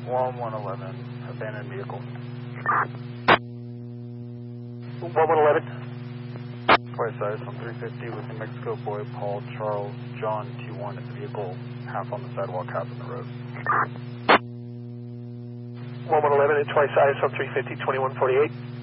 1111, abandoned vehicle. 1111. Twice size on 350 with New Mexico boy Paul Charles John 21 vehicle, half on the sidewalk, half on the road. 1111 and twice size on 350, 2148.